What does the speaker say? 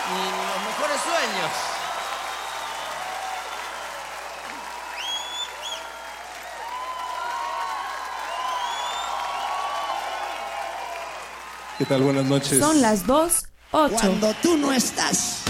y los mejores sueños. ¿Qué tal? Buenas noches. Son las 2:08. Cuando tú no estás.